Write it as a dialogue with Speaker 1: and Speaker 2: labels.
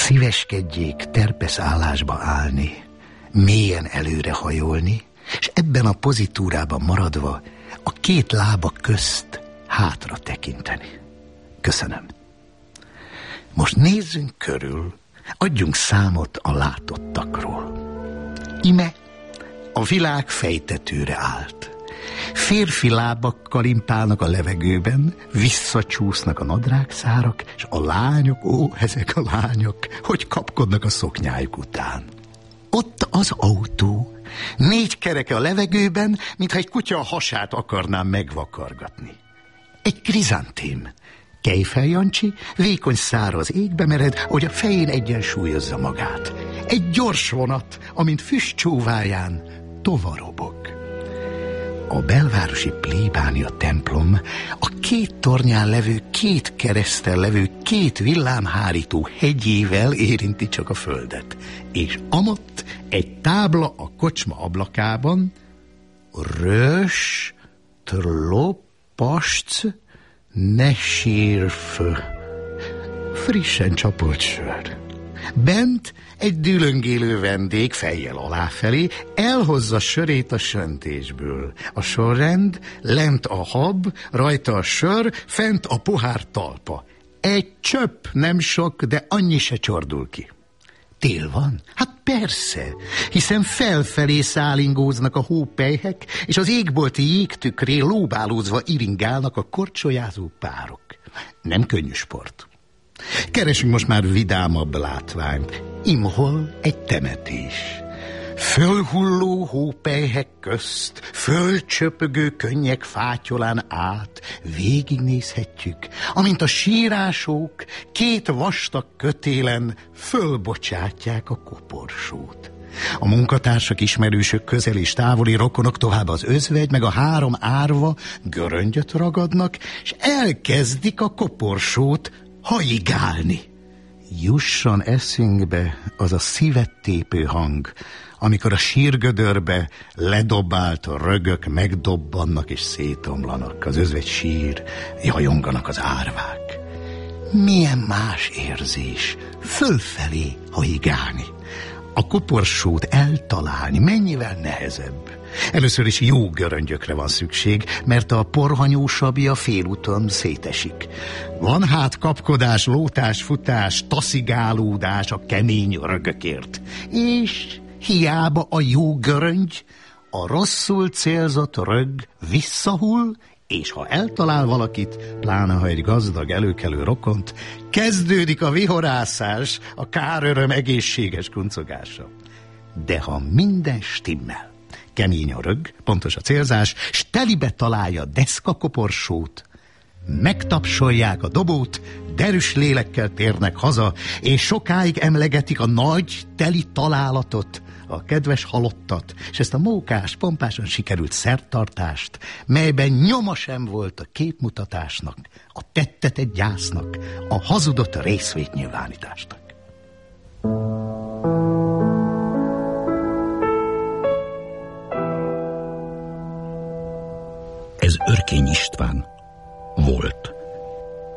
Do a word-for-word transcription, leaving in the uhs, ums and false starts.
Speaker 1: Szíveskedjék terpesz állásba állni, mélyen előre hajolni, és ebben a pozitúrában maradva a két lába közt hátra tekinteni. Köszönöm. Most nézzünk körül, adjunk számot a látottakról. Ime a világ fejtetőre állt. Férfi lábak kalimpálnak a levegőben, visszacsúsznak a nadrágszárak, és a lányok, ó, ezek a lányok, hogy kapkodnak a szoknyájuk után. Ott az autó, négy kereke a levegőben, mintha egy kutya a hasát akarná megvakargatni. Egy krizantém. Kejfel Jancsi vékony szára az égbe mered, hogy a fején egyensúlyozza magát. Egy gyors vonat, amint füst csóváján tovarobog. A belvárosi plébánia templom a két tornyán levő, két kereszten levő, két villámhárító hegyével érinti csak a földet. És amott egy tábla a kocsma ablakában: Rös, tlopasc, ne sírf. Frissen csapolt sör. Bent egy dülöngélő vendég fejjel aláfelé elhozza sörét a söntésből. A sorrend: lent a hab, rajta a sör, fent a pohár talpa. Egy csöpp, nem sok, de annyi se csordul ki. Tél van? Hát persze, hiszen felfelé szálingóznak a hópelyhek, és az égbolti jégtükré lóbálózva iringálnak a korcsolyázó párok. Nem könnyű sport. Keresünk most már vidámabb látványt. Imhol egy temetés. Fölhulló hópelyhek közt, fölcsöpögő könnyek fátyolán át végignézhetjük, amint a sírásók két vastag kötélen fölbocsátják a koporsót. A munkatársak, ismerősök, közel és távoli rokonok, tovább az özvegy, meg a három árva göröngyöt ragadnak, és elkezdik a koporsót hajigálni. Jusson eszünkbe az a szívet tépő hang, amikor a sírgödörbe ledobált rögök megdobbannak és szétomlanak, az özvegy sír, jajonganak az árvák. Milyen más érzés fölfelé hajigálni, a koporsót eltalálni mennyivel nehezebb. Először is jó göröngyökre van szükség, mert a porhanyósabja félúton szétesik. Van hát kapkodás, lótás, futás, taszigálódás a kemény rögökért. És hiába a jó göröngy, a rosszul célzott rög visszahull, és ha eltalál valakit, pláne ha egy gazdag előkelő rokont, kezdődik a vihorászás, a káröröm egészséges kuncogása. De ha minden stimmel, kemény a rög, pontos a célzás, s telibe találja a deszkakoporsót, megtapsolják a dobót, derűs lélekkel térnek haza, és sokáig emlegetik a nagy, teli találatot, a kedves halottat, és ezt a mókás, pompásan sikerült szertartást, melyben nyoma sem volt a képmutatásnak, a tettetett gyásznak, a hazudott részvétnyilvánításnak.